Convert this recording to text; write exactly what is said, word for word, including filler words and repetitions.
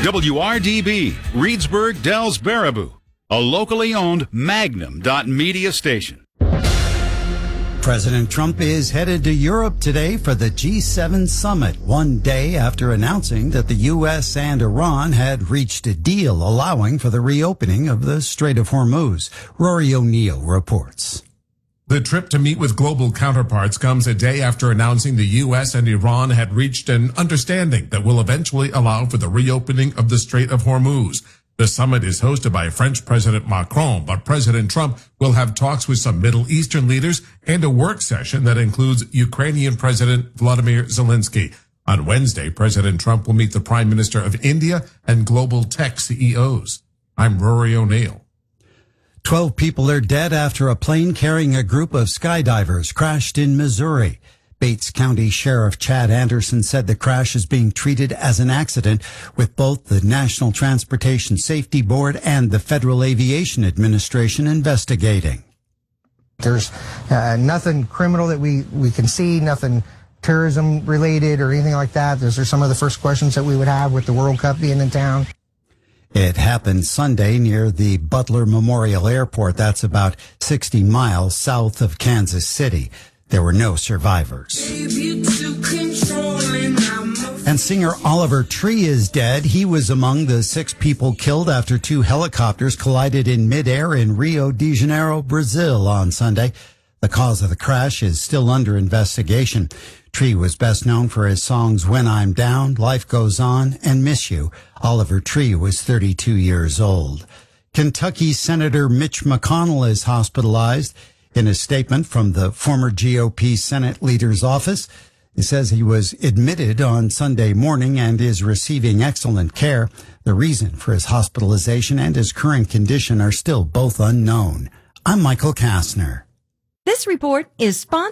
W R D B, Reedsburg, Dells, Baraboo, a locally owned Magnum Media station. President Trump is headed to Europe today for the G seven summit, one day after announcing that the U S and Iran had reached a deal allowing for the reopening of the Strait of Hormuz. Rory O'Neill reports. The trip to meet with global counterparts comes a day after announcing the U S and Iran had reached an understanding that will eventually allow for the reopening of the Strait of Hormuz. The summit is hosted by French President Macron, but President Trump will have talks with some Middle Eastern leaders and a work session that includes Ukrainian President Vladimir Zelensky. On Wednesday, President Trump will meet the Prime Minister of India and global tech C E Os. I'm Rory O'Neill. Twelve people are dead after a plane carrying a group of skydivers crashed in Missouri. Bates County Sheriff Chad Anderson said the crash is being treated as an accident, with both the National Transportation Safety Board and the Federal Aviation Administration investigating. There's uh, nothing criminal that we, we can see, nothing terrorism related or anything like that. Those are some of the first questions that we would have with the World Cup being in town. It happened Sunday near the Butler Memorial Airport. That's about sixty miles south of Kansas City. There were no survivors. And singer Oliver Tree is dead. He was among the six people killed after two helicopters collided in midair in Rio de Janeiro, Brazil on Sunday. The cause of the crash is still under investigation. Tree was best known for his songs When I'm Down, Life Goes On, and Miss You. Oliver Tree was thirty-two years old. Kentucky Senator Mitch McConnell is hospitalized. In a statement from the former G O P Senate leader's office, it says he was admitted on Sunday morning and is receiving excellent care. The reason for his hospitalization and his current condition are still both unknown. I'm Michael Kastner. This report is sponsored